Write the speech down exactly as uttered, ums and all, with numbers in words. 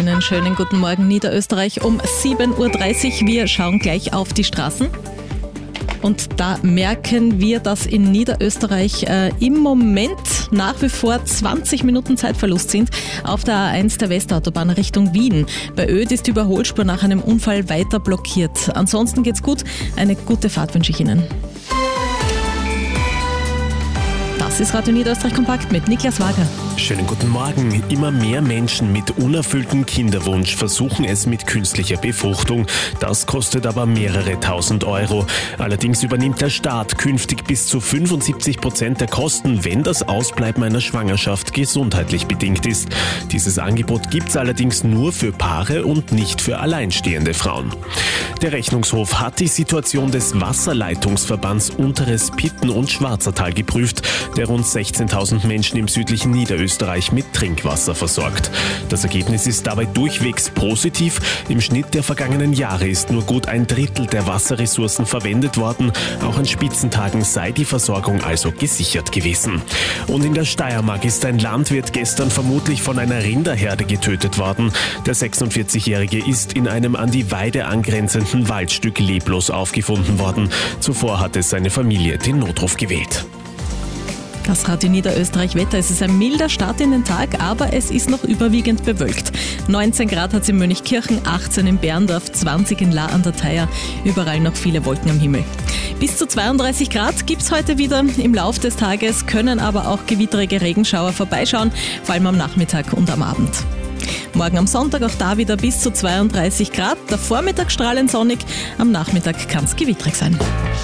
Einen schönen guten Morgen Niederösterreich um sieben Uhr dreißig. Wir schauen gleich auf die Straßen. Und da merken wir, dass in Niederösterreich äh, im Moment nach wie vor zwanzig Minuten Zeitverlust sind auf der A eins der Westautobahn Richtung Wien. Bei Oedt ist die Überholspur nach einem Unfall weiter blockiert. Ansonsten geht's gut. Eine gute Fahrt wünsche ich Ihnen. Das ist Radio Niederösterreich Kompakt mit Niklas Wager. Schönen guten Morgen. Immer mehr Menschen mit unerfülltem Kinderwunsch versuchen es mit künstlicher Befruchtung. Das kostet aber mehrere tausend Euro. Allerdings übernimmt der Staat künftig bis zu fünfundsiebzig Prozent der Kosten, wenn das Ausbleiben einer Schwangerschaft gesundheitlich bedingt ist. Dieses Angebot gibt es allerdings nur für Paare und nicht für alleinstehende Frauen. Der Rechnungshof hat die Situation des Wasserleitungsverbands Unteres Pitten und Schwarzertal geprüft, der rund sechzehntausend Menschen im südlichen Niederösterreich mit Trinkwasser versorgt. Das Ergebnis ist dabei durchwegs positiv. Im Schnitt der vergangenen Jahre ist nur gut ein Drittel der Wasserressourcen verwendet worden. Auch an Spitzentagen sei die Versorgung also gesichert gewesen. Und in der Steiermark ist ein Landwirt gestern vermutlich von einer Rinderherde getötet worden. Der sechsundvierzigjährige ist in einem an die Weide angrenzenden Waldstück leblos aufgefunden worden. Zuvor hatte seine Familie den Notruf gewählt. Das Radio Niederösterreich Wetter. Es ist ein milder Start in den Tag, aber es ist noch überwiegend bewölkt. neunzehn Grad hat es in Mönchkirchen, achtzehn in Berndorf, zwanzig in Lahr an der Theier. Überall noch viele Wolken am Himmel. Bis zu zweiunddreißig Grad gibt es heute wieder. Im Lauf des Tages können aber auch gewitterige Regenschauer vorbeischauen, vor allem am Nachmittag und am Abend. Morgen am Sonntag auch da wieder bis zu zweiunddreißig Grad. Der Vormittag strahlend sonnig, am Nachmittag kann es gewitterig sein.